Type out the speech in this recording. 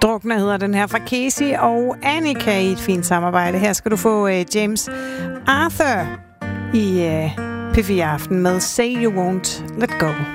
Drukner hedder den her fra Casey og Annika i et fint samarbejde. Her skal du få James Arthur i P4 Aften med Say You Won't Let Go.